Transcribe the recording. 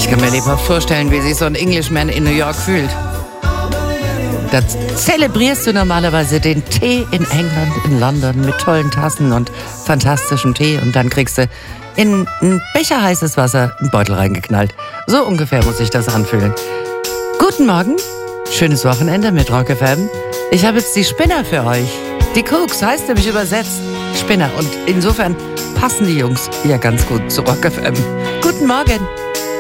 Ich kann mir lebhaft vorstellen, wie sich so ein Englishman in New York fühlt. Da zelebrierst du normalerweise den Tee in England, in London mit tollen Tassen und fantastischem Tee und dann kriegst du in ein Becher heißes Wasser einen Beutel reingeknallt. So ungefähr muss sich das anfühlen. Guten Morgen, schönes Wochenende mit Rock FM. Ich habe jetzt die Spinner für euch. Die Cooks heißt nämlich übersetzt Spinner und insofern passen die Jungs ja ganz gut zu Rock FM. Guten Morgen.